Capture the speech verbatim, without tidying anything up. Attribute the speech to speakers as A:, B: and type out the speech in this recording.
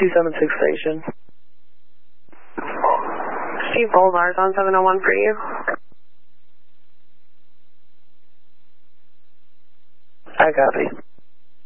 A: two seven six station.
B: Steve Boulevard on seven oh one for you.
A: I copy.